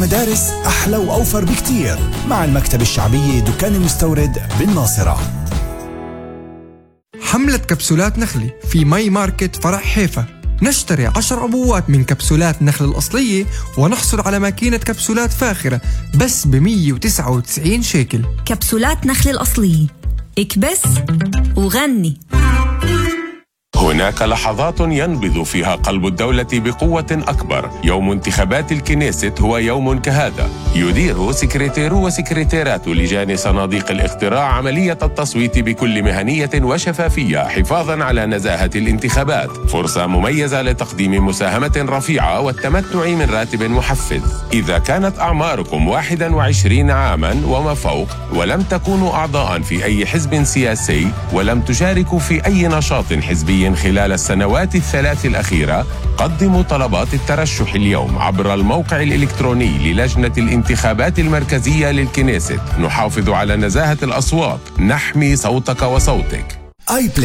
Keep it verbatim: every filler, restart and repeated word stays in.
مدارس أحلى وأوفر بكتير مع المكتب الشعبي دكان المستورد بالناصرة. حملة كبسولات نخلة في ماي ماركت فرع حيفا. نشتري عشر عبوات من كبسولات نخل الأصلية ونحصل على ماكينة كبسولات فاخرة بس ب مية وتسعة وتسعين شيكل. كبسولات نخل الأصلية، اكبس وغني. هناك لحظات ينبض فيها قلب الدولة بقوة أكبر. يوم انتخابات الكنيست هو يوم كهذا. يدير سكرتيرو وسكرتيرات لجان صناديق الاقتراع عملية التصويت بكل مهنية وشفافية حفاظاً على نزاهة الانتخابات. فرصة مميزة لتقديم مساهمة رفيعة والتمتع من راتب محفز. إذا كانت أعماركم واحد وعشرين عاماً وما فوق ولم تكونوا أعضاء في أي حزب سياسي ولم تشاركوا في أي نشاط حزبي خلال السنوات الثلاث الأخيرة، قدموا طلبات الترشح اليوم عبر الموقع الإلكتروني للجنة الانتخابات المركزية للكنيست. نحافظ على نزاهة الأصوات، نحمي صوتك وصوتك.